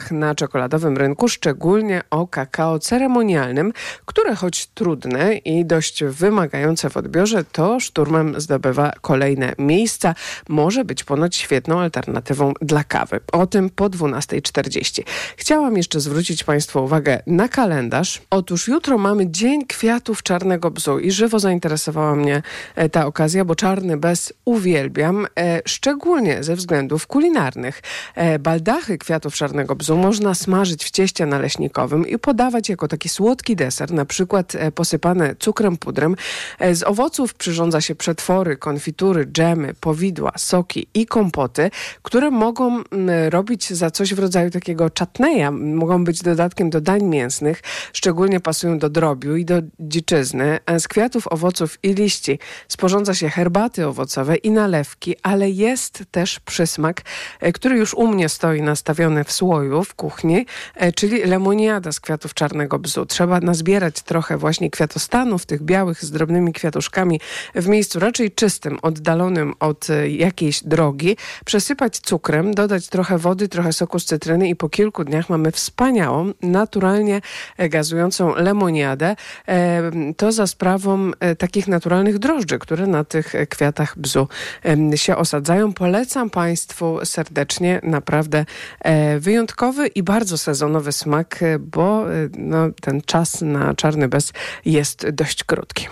targach na czekoladowym rynku, szczególnie o kakao ceremonialnym, które choć trudne i dość wymagające w odbiorze, to szturmem zdobywa kolejne miejsca. Może być ponoć świetną alternatywą dla kawy. O tym po 12:40. Chciałam jeszcze zwrócić Państwu uwagę na kalendarz. Otóż jutro mamy Dzień Kwiatów Czarnego Bzu i żywo zainteresowała mnie ta okazja, bo czarny bez uwielbiam, szczególnie ze względów kulinarnych. Baldachy kwiatów czarnego bzu można smażyć w cieście naleśnikowym i podawać jako taki słodki deser, na przykład posypane cukrem, pudrem. Z owoców przyrządza się przetwory, konfitury, dżemy, powidła, soki i kompoty, które mogą robić za coś w rodzaju takiego chutneya, mogą być dodatkiem do dań mięsnych, szczególnie pasują do drobiu i do dziczyzny. Z kwiatów, owoców i liści sporządza się herbaty owocowe i nalewki, ale jest też przysmak, który już u mnie stoi nastawiony w słoju w kuchni, czyli lemoniada z kwiatów czarnego bzu. Trzeba nazbierać trochę właśnie kwiatostanów, tych białych z drobnymi kwiatuszkami w miejscu raczej czystym, oddalonym od jakiejś drogi, przesypać cukrem, dodać trochę wody, trochę soku z cytryny i po kilku dniach mamy wspaniałą, naturalnie gazującą lemoniadę. To za sprawą takich naturalnych drożdży, które na tych kwiatach bzu się osadzają. Polecam Państwu serdecznie, naprawdę wyjątkowy i bardzo sezonowy smak, bo ten czas na czarny bez jest dość krótki.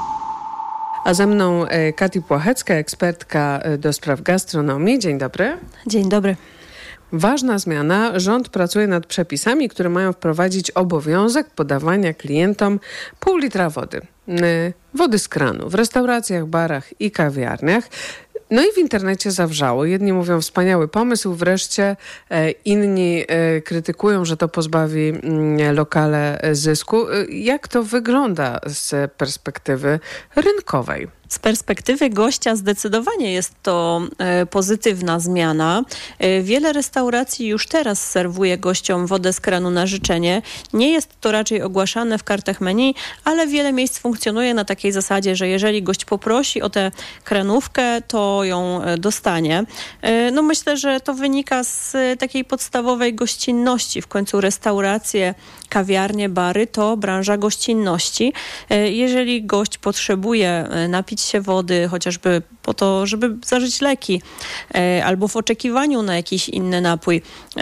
A ze mną Katia Płachecka, ekspertka do spraw gastronomii. Dzień dobry. Dzień dobry. Ważna zmiana. Rząd pracuje nad przepisami, które mają wprowadzić obowiązek podawania klientom pół litra wody. Wody z kranu w restauracjach, barach i kawiarniach. No i w internecie zawrzało. Jedni mówią wspaniały pomysł, wreszcie inni krytykują, że to pozbawi lokale zysku. Jak to wygląda z perspektywy rynkowej? Z perspektywy gościa zdecydowanie jest to pozytywna zmiana. Wiele restauracji już teraz serwuje gościom wodę z kranu na życzenie. Nie jest to raczej ogłaszane w kartach menu, ale wiele miejsc funkcjonuje na takiej zasadzie, że jeżeli gość poprosi o tę kranówkę, to ją dostanie. No myślę, że to wynika z takiej podstawowej gościnności. W końcu restauracje, kawiarnie, bary to branża gościnności. Jeżeli gość potrzebuje napić się wody, chociażby po to, żeby zażyć leki, albo w oczekiwaniu na jakiś inny napój,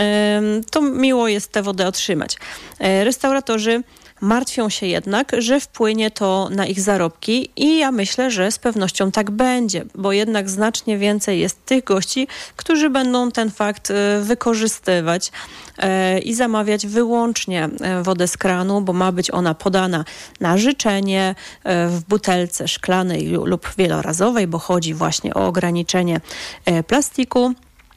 to miło jest tę wodę otrzymać. Restauratorzy martwią się jednak, że wpłynie to na ich zarobki i ja myślę, że z pewnością tak będzie, bo jednak znacznie więcej jest tych gości, którzy będą ten fakt wykorzystywać i zamawiać wyłącznie wodę z kranu, bo ma być ona podana na życzenie w butelce szklanej lub wielorazowej, bo chodzi właśnie o ograniczenie plastiku.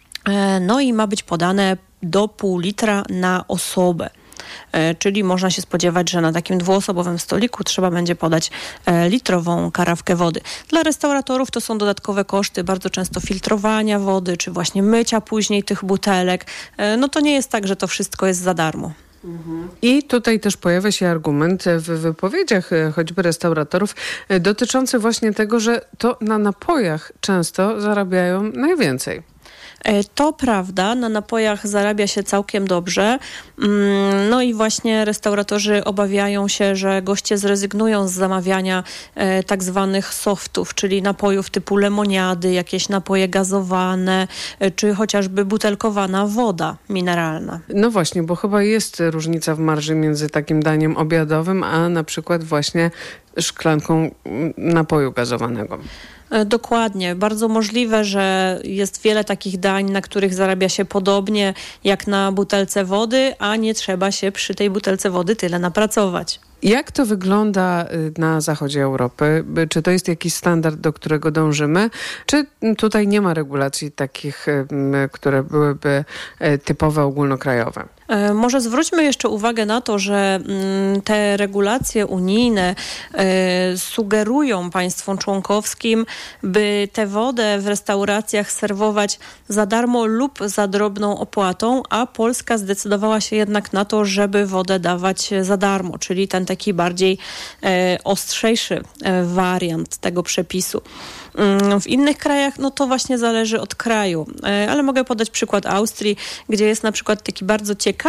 No i ma być podane do pół litra na osobę. Czyli można się spodziewać, że na takim dwuosobowym stoliku trzeba będzie podać litrową karawkę wody. Dla restauratorów to są dodatkowe koszty, bardzo często filtrowania wody, czy właśnie mycia później tych butelek. No to nie jest tak, że to wszystko jest za darmo. I tutaj też pojawia się argument w wypowiedziach choćby restauratorów dotyczący właśnie tego, że to na napojach często zarabiają najwięcej. To prawda, na napojach zarabia się całkiem dobrze. No i właśnie restauratorzy obawiają się, że goście zrezygnują z zamawiania tak zwanych softów, czyli napojów typu lemoniady, jakieś napoje gazowane, czy chociażby butelkowana woda mineralna. No właśnie, bo chyba jest różnica w marży między takim daniem obiadowym, a na przykład właśnie szklanką napoju gazowanego. Dokładnie. Bardzo możliwe, że jest wiele takich dań, na których zarabia się podobnie jak na butelce wody, a nie trzeba się przy tej butelce wody tyle napracować. Jak to wygląda na zachodzie Europy? Czy to jest jakiś standard, do którego dążymy? Czy tutaj nie ma regulacji takich, które byłyby typowe, ogólnokrajowe? Może zwróćmy jeszcze uwagę na to, że te regulacje unijne sugerują państwom członkowskim, by tę wodę w restauracjach serwować za darmo lub za drobną opłatą, a Polska zdecydowała się jednak na to, żeby wodę dawać za darmo, czyli ten taki bardziej ostrzejszy wariant tego przepisu. W innych krajach, no to właśnie zależy od kraju, ale mogę podać przykład Austrii, gdzie jest na przykład taki bardzo ciekawy